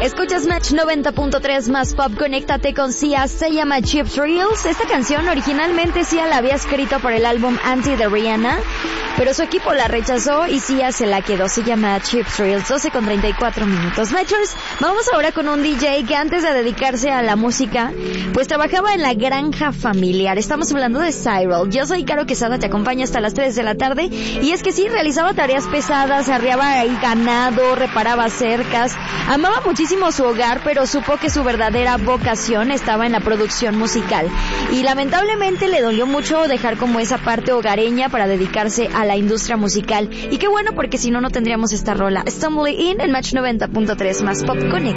Escuchas Match 90.3 más pop, conéctate con Sia, se llama Cheap Thrills. Esta canción originalmente Sia la había escrito por el álbum Anti de Rihanna, pero su equipo la rechazó y Sia se la quedó. Se llama Cheap Thrills, 12:34 minutos. Matchers, vamos ahora con un DJ que antes de dedicarse a la música, pues trabajaba en la granja familiar. Estamos hablando de Cyril. Yo soy Caro Quesada, te acompaño hasta las 3 de la tarde. Y es que sí, realizaba tareas pesadas, arriaba ahí ganado, reparaba cercas, amaba muchísimo su hogar, pero supo que su verdadera vocación estaba en la producción musical. Y lamentablemente le dolió mucho dejar como esa parte hogareña para dedicarse a la industria musical. Y qué bueno, porque si no, no tendríamos esta rola. Stumbling In en Match 90.3 más pop, conecta.